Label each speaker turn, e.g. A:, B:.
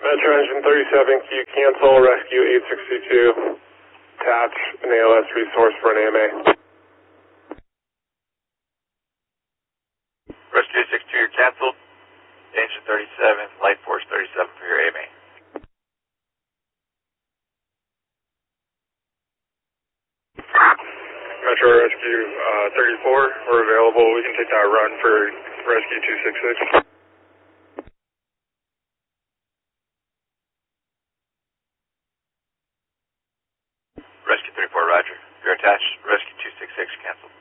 A: Metro Engine 37, can you cancel Rescue 862? Attach an ALS resource for an AMA.
B: Rescue 862, you're canceled. Engine 37, Light Force 37 for your AMA.
A: Metro Rescue 34, we're available. We can take that run for Rescue 266.
B: Rescue 34, roger. You're attached. Rescue 266, canceled.